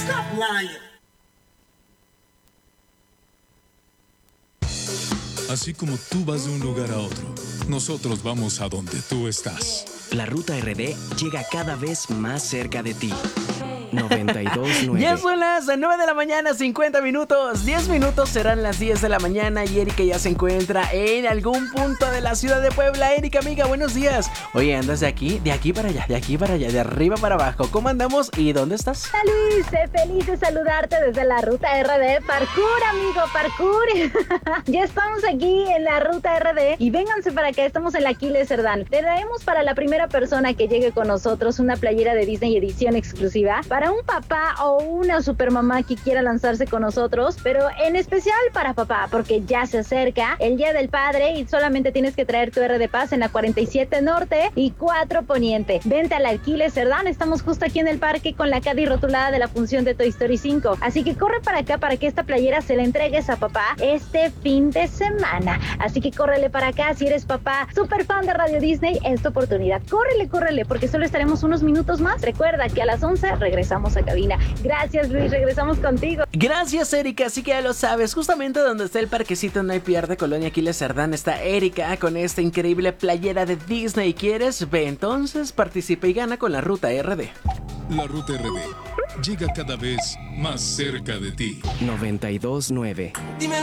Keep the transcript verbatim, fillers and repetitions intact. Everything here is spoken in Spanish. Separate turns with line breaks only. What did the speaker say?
Stop lying.
Así como tú vas de un lugar a otro, nosotros vamos a donde tú estás.
La Ruta R D llega cada vez más cerca de ti. noventa y dos nueve.
Ya son las nueve de la mañana, cincuenta minutos. diez minutos serán las diez de la mañana y Erika ya se encuentra en algún punto de la ciudad de Puebla. Erika, amiga, buenos días. Oye, ¿andas de aquí? De aquí para allá, de aquí para allá, de arriba para abajo. ¿Cómo andamos y dónde estás?
Hola Luis, eh, feliz de saludarte desde la Ruta R D. Parkour, amigo, parkour. Ya estamos aquí en la Ruta R D y vénganse para acá, estamos en la Aquiles Cerdán. Te traemos para la primera persona que llegue con nosotros una playera de Disney edición exclusiva para un papá o una supermamá que quiera lanzarse con nosotros, pero en especial para papá, porque ya se acerca el Día del Padre y solamente tienes que traer tu R de Paz en la cuarenta y siete Norte y cuatro Poniente. Vente al Aquiles Cerdán, estamos justo aquí en el parque con la Caddy rotulada de la función de Toy Story cinco, así que corre para acá para que esta playera se la entregues a papá este fin de semana, así que córrele para acá si eres papá súper fan de Radio Disney, es tu oportunidad, córrele, córrele, porque solo estaremos unos minutos más. Recuerda que a las once regresamos a cabina. Gracias Luis, regresamos contigo.
Gracias Erika, así que ya lo sabes, justamente donde está el parquecito No Hay Pierde, Colonia Aquiles Cerdán, está Erika con esta increíble playera de Disney. ¿Quieres? Ve entonces, participa y gana con la Ruta R D.
La Ruta R D llega cada vez más cerca de ti.
noventa y dos nueve.
Dime